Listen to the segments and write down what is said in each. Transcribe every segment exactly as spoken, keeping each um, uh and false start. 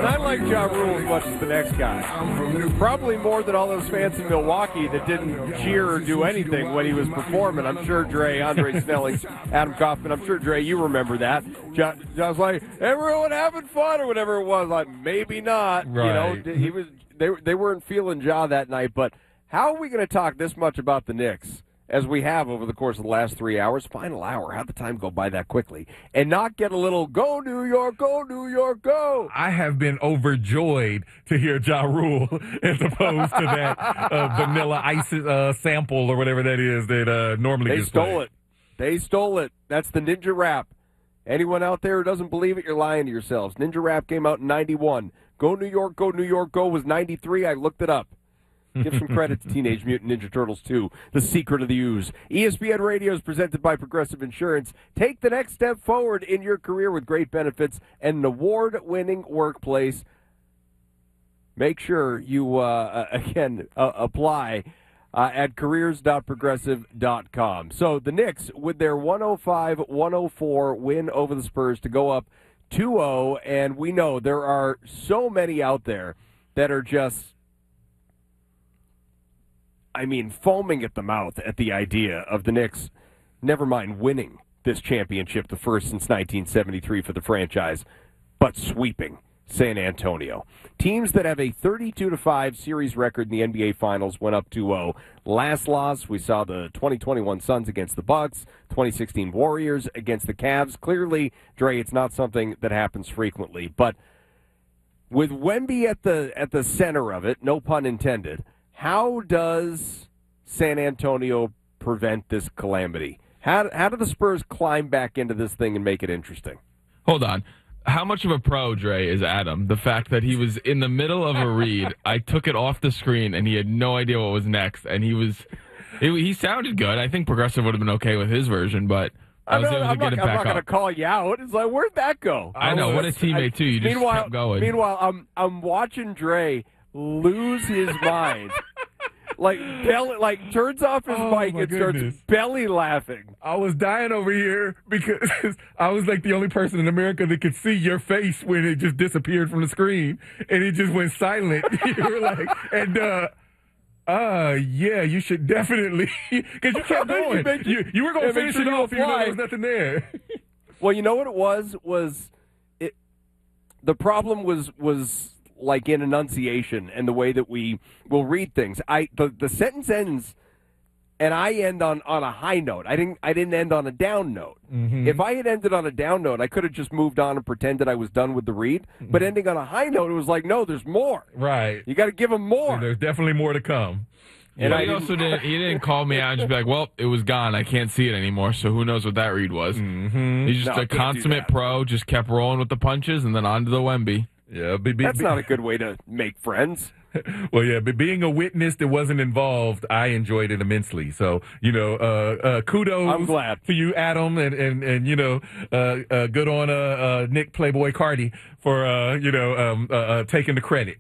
And I like Ja Rule as much as the next guy. Probably more than all those fans in Milwaukee that didn't cheer or do anything when he was performing. I'm sure Dre, Andre Snelling, Adam Kaufman, I'm sure, Dre, you remember that. Ja, Ja was like, everyone having fun or whatever it was. Like, maybe not. Right. You know, he was. They, they weren't feeling Ja that night. But how are we going to talk this much about the Knicks, as we have over the course of the last three hours, final hour, how'd the time go by that quickly, and not get a little, go New York, go New York, go? I have been overjoyed to hear Ja Rule as opposed to that uh, Vanilla Ice uh, sample or whatever that is that uh, normally They gets stole played. it. They stole it. That's the Ninja Rap. Anyone out there who doesn't believe it, you're lying to yourselves. Ninja Rap came out in ninety-one. Go New York, go New York, go was ninety-three. I looked it up. Give some credit to Teenage Mutant Ninja Turtles two, The Secret of the Ooze. E S P N Radio is presented by Progressive Insurance. Take the next step forward in your career with great benefits and an award-winning workplace. Make sure you, uh, again, uh, apply uh, at careers dot progressive dot com. So the Knicks, with their one oh five one oh four win over the Spurs to go up two oh, and we know there are so many out there that are just, I mean, foaming at the mouth at the idea of the Knicks, never mind winning this championship, the first since nineteen seventy-three for the franchise, but sweeping San Antonio. Teams that have a thirty-two to five series record in the N B A Finals went up two oh. Last loss, we saw the twenty twenty-one Suns against the Bucks, twenty sixteen Warriors against the Cavs. Clearly, Dre, it's not something that happens frequently, but with Wemby at the at the center of it, no pun intended, how does San Antonio prevent this calamity? How, how do the Spurs climb back into this thing and make it interesting? Hold on. How much of a pro, Dre, is Adam? The fact that he was in the middle of a read, I took it off the screen, and he had no idea what was next, and he was it, he sounded good. I think Progressive would have been okay with his version, but I was I'm able not, to get I'm it not, back I'm not up. going to call you out. It's like, where'd that go? I know. What a teammate, too. You just meanwhile, kept going. Meanwhile, I'm, I'm watching Dre lose his mind. Like, belly, like turns off his Oh, mic my and starts goodness. belly laughing. I was dying over here because I was like the only person in America that could see your face when it just disappeared from the screen and it just went silent. You were like, and uh, uh, yeah, you should definitely, because you kept going. You make- you, you were going yeah, to make finish sure it you off, even though fly. there was nothing there. Well, you know what it was? Was it the problem was was like in enunciation and the way that we will read things. I the, the sentence ends and I end on, on a high note. I didn't I didn't end on a down note. Mm-hmm. If I had ended on a down note, I could have just moved on and pretended I was done with the read. Mm-hmm. But ending on a high note, it was like, no, there's more. Right. You got to give them more. And there's definitely more to come. And I he didn't- also didn't, he didn't call me out and just be like, well, it was gone. I can't see it anymore, so who knows what that read was. Mm-hmm. He's just No, a can't do consummate that. pro, just kept rolling with the punches, and then on to the Wemby. Yeah, be, be, That's be, not a good way to make friends. Well, yeah, but being a witness that wasn't involved, I enjoyed it immensely. So, you know, uh, uh, kudos I'm glad. to you, Adam, and, and, and you know, uh, uh, good on uh, uh, Nick Playboy Cardi for, uh, you know, um, uh, uh, taking the credit.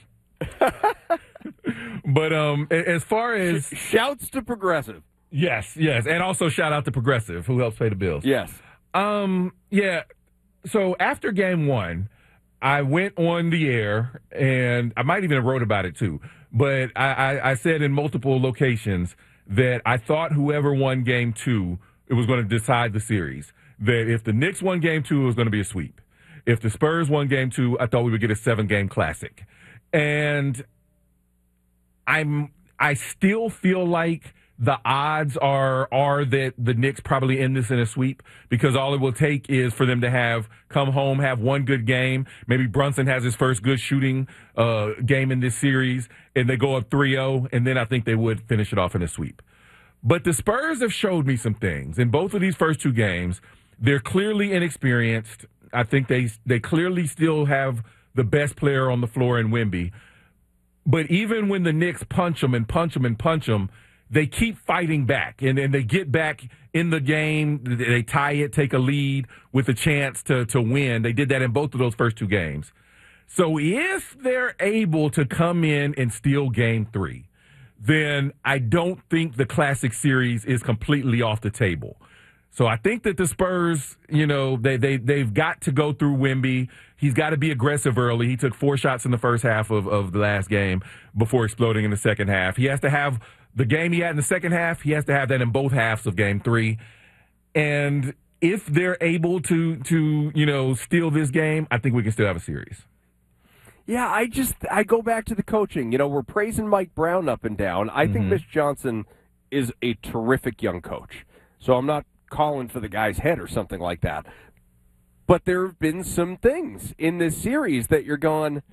But um, a- as far as, Shouts to Progressive. yes, yes, and also shout out to Progressive, who helps pay the bills. Yes. Um, yeah. So after game one, I went on the air, and I might even have wrote about it too. But I, I, I said in multiple locations that I thought whoever won game two, it was going to decide the series. That if the Knicks won game two, it was going to be a sweep. If the Spurs won game two, I thought we would get a seven-game classic. And I'm I still feel like the odds are are that the Knicks probably end this in a sweep, because all it will take is for them to have come home, have one good game. Maybe Brunson has his first good shooting uh, game in this series, and they go up three oh, and then I think they would finish it off in a sweep. But the Spurs have showed me some things. In both of these first two games, they're clearly inexperienced. I think they they clearly still have the best player on the floor in Wemby. But even when the Knicks punch them and punch them and punch them, they keep fighting back, and, and they get back in the game. They tie it, take a lead with a chance to, to win. They did that in both of those first two games. So if they're able to come in and steal game three, then I don't think the Classic Series is completely off the table. So I think that the Spurs, you know, they, they, they've got to go through Wemby. He's got to be aggressive early. He took four shots in the first half of, of the last game before exploding in the second half. He has to have the game he had in the second half. He has to have that in both halves of game three. And if they're able to, to you know, steal this game, I think we can still have a series. Yeah, I just I go back to the coaching. You know, we're praising Mike Brown up and down. I mm-hmm. think Mitch Johnson is a terrific young coach. So I'm not calling for the guy's head or something like that. But there have been some things in this series that you're going,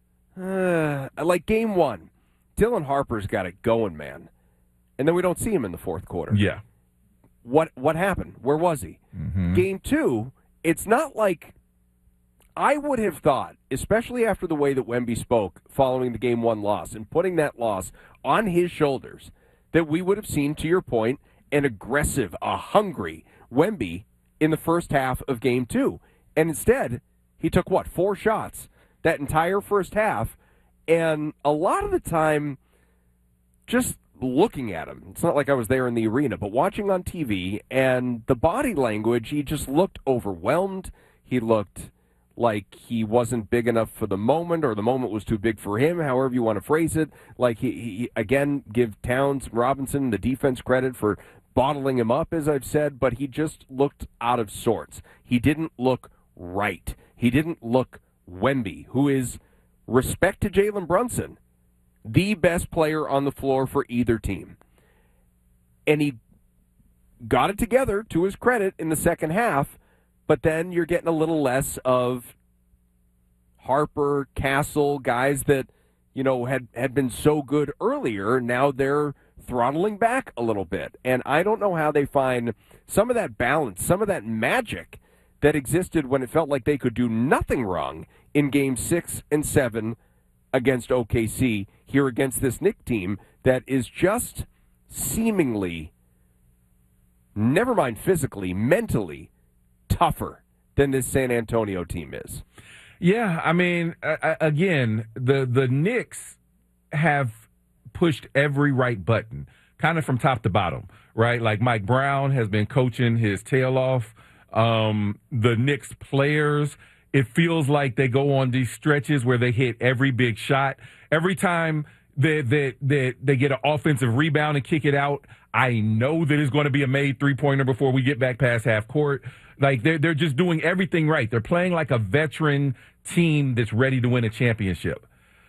uh, like game one. Dylan Harper's got it going, man. And then we don't see him in the fourth quarter. Yeah. What what happened? Where was he? Mm-hmm. Game two, it's not like I would have thought, especially after the way that Wemby spoke following the game one loss and putting that loss on his shoulders, that we would have seen, to your point, an aggressive, a hungry Wemby in the first half of game two. And instead, he took, what, four shots that entire first half. And a lot of the time, just looking at him, it's not like I was there in the arena, but watching on T V and the body language, he just looked overwhelmed. He looked like he wasn't big enough for the moment, or the moment was too big for him, however you want to phrase it. Like, he, he again, give Towns Robinson the defense credit for bottling him up, as I've said, but he just looked out of sorts. He didn't look right. He didn't look Wemby, who is, respect to Jalen Brunson, the best player on the floor for either team. And he got it together, to his credit, in the second half, but then you're getting a little less of Harper, Castle, guys that, you know, had, had been so good earlier. Now they're throttling back a little bit. And I don't know how they find some of that balance, some of that magic that existed when it felt like they could do nothing wrong in game six and seven against O K C, here against this Knicks team that is just seemingly, never mind physically, mentally, tougher than this San Antonio team is. Yeah, I mean, uh, again, the the Knicks have pushed every right button, kind of from top to bottom, right? Like Mike Brown has been coaching his tail off. Um, the Knicks players, it feels like they go on these stretches where they hit every big shot. Every time that they, they, they get an offensive rebound and kick it out, I know that it's going to be a made three-pointer before we get back past half court. Like, they're, they're just doing everything right. They're playing like a veteran team that's ready to win a championship.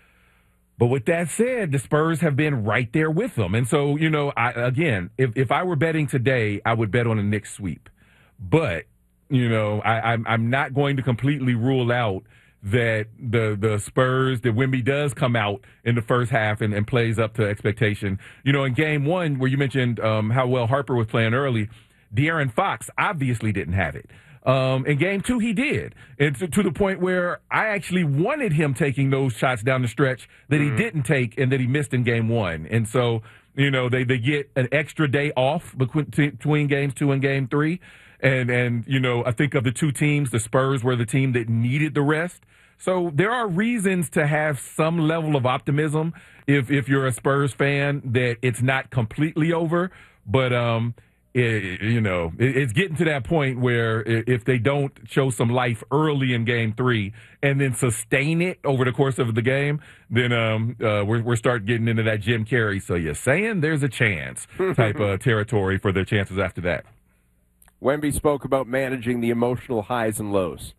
But with that said, the Spurs have been right there with them. And so, you know, I, again, if, if I were betting today, I would bet on a Knicks sweep. But, you know, I, I'm, I'm not going to completely rule out that the the Spurs, that Wemby does come out in the first half and, and plays up to expectation. You know, in game one, where you mentioned um, how well Harper was playing early, De'Aaron Fox obviously didn't have it. Um, in game two, he did. And to, to the point where I actually wanted him taking those shots down the stretch that mm-hmm. he didn't take and that he missed in game one. And so, you know, they, they get an extra day off between, between games two and game three. And, and, you know, I think of the two teams, the Spurs were the team that needed the rest. So there are reasons to have some level of optimism if, if you're a Spurs fan, that it's not completely over. But, um, it, you know, it, it's getting to that point where if they don't show some life early in game three and then sustain it over the course of the game, then um, uh, we're, we're starting getting into that Jim Carrey. So you're saying there's a chance type of territory for their chances after that. Wemby spoke about managing the emotional highs and lows.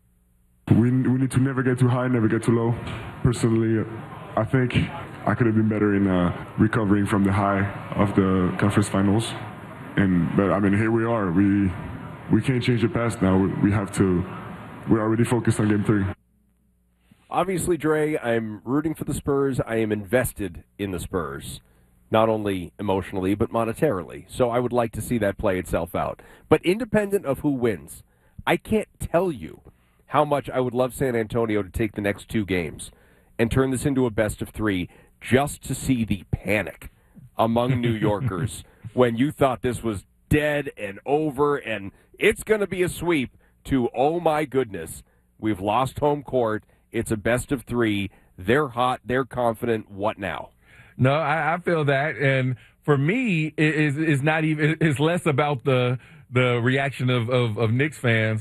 We, we need to never get too high, never get too low. Personally, I think I could have been better in uh, recovering from the high of the conference finals. And but I mean, here we are. We we can't change the past now. We, we have to. We're already focused on game three. Obviously, Dre, I'm rooting for the Spurs. I am invested in the Spurs, not only emotionally but monetarily. So I would like to see that play itself out. But independent of who wins, I can't tell you how much I would love San Antonio to take the next two games and turn this into a best of three, just to see the panic among New Yorkers when you thought this was dead and over and it's going to be a sweep, to, oh my goodness, we've lost home court, it's a best of three, they're hot, they're confident, what now? No, I, I feel that, and for me, it is is not even, it's less about the the reaction of, of, of Knicks fans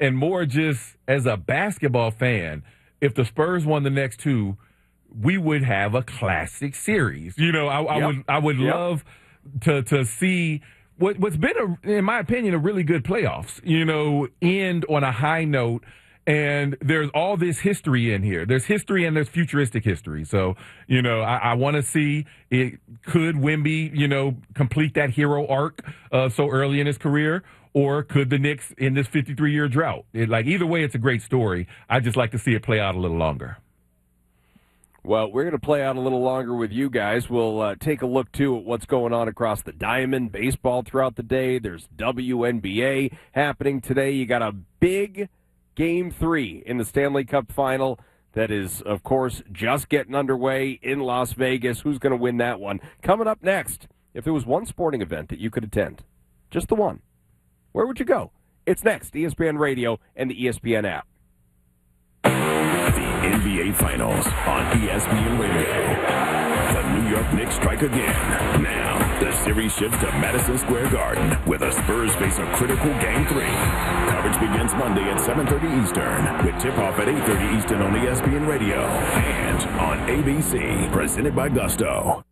and more just as a basketball fan, if the Spurs won the next two, we would have a classic series. You know, I, I yep. would I would yep. love to to see what what's been a, in my opinion, a really good playoffs. You know, end on a high note. And there's all this history in here. There's history and there's futuristic history. So, you know, I, I want to see it. Could Wemby, you know, complete that hero arc uh, so early in his career? Or could the Knicks in this fifty-three year drought? It, like, either way, it's a great story. I just like to see it play out a little longer. Well, we're going to play out a little longer with you guys. We'll uh, take a look, too, at what's going on across the diamond, baseball throughout the day. There's W N B A happening today. You got a big Game three in the Stanley Cup final that is, of course, just getting underway in Las Vegas. Who's going to win that one? Coming up next, if there was one sporting event that you could attend, just the one, where would you go? It's next, E S P N Radio and the E S P N app. The N B A Finals on E S P N Radio. The New York Knicks strike again. Now, the series shifts to Madison Square Garden, where the Spurs face a critical Game three. Coverage begins Monday at seven thirty Eastern, with tip-off at eight thirty Eastern on E S P N Radio and on A B C, presented by Gusto.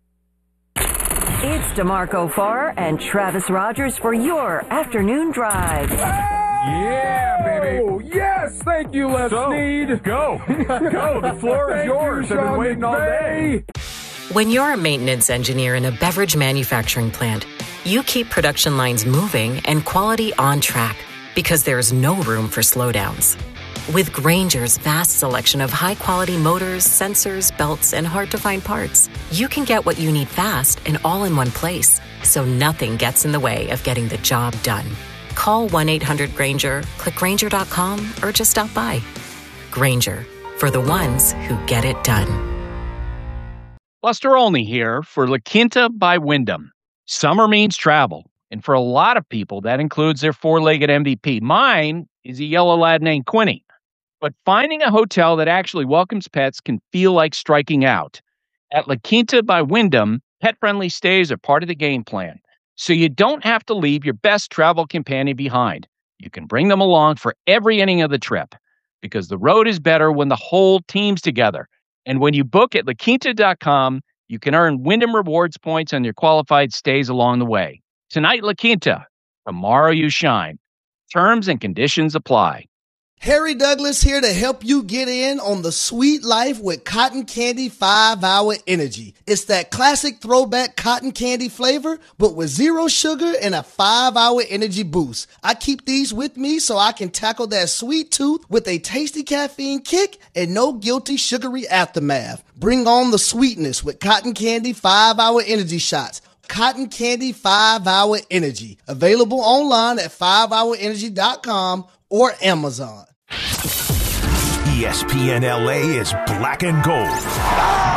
It's DeMarco Farr and Travis Rogers for your afternoon drive. Yeah, baby. Oh, yes, thank you, Les So, Snead. Go. Go. The floor is yours. You, I've been Sean waiting all day. When you're a maintenance engineer in a beverage manufacturing plant, you keep production lines moving and quality on track because there's no room for slowdowns. With Grainger's vast selection of high-quality motors, sensors, belts, and hard-to-find parts, you can get what you need fast and all in one place, so nothing gets in the way of getting the job done. Call one eight hundred Grainger, click Grainger dot com, or just stop by. Grainger, for the ones who get it done. Buster Olney here for La Quinta by Wyndham. Summer means travel, and for a lot of people, that includes their four-legged M V P. Mine is a yellow lab named Quinny. But finding a hotel that actually welcomes pets can feel like striking out. At La Quinta by Wyndham, pet-friendly stays are part of the game plan, so you don't have to leave your best travel companion behind. You can bring them along for every inning of the trip, because the road is better when the whole team's together. And when you book at La Quinta dot com, you can earn Wyndham Rewards points on your qualified stays along the way. Tonight, La Quinta. Tomorrow, you shine. Terms and conditions apply. Harry Douglas here to help you get in on the sweet life with Cotton Candy five hour Energy. It's that classic throwback cotton candy flavor, but with zero sugar and a five hour energy boost. I keep these with me so I can tackle that sweet tooth with a tasty caffeine kick and no guilty sugary aftermath. Bring on the sweetness with Cotton Candy five hour Energy shots. Cotton Candy five hour Energy. Available online at five hour energy dot com or Amazon. E S P N L A is black and gold.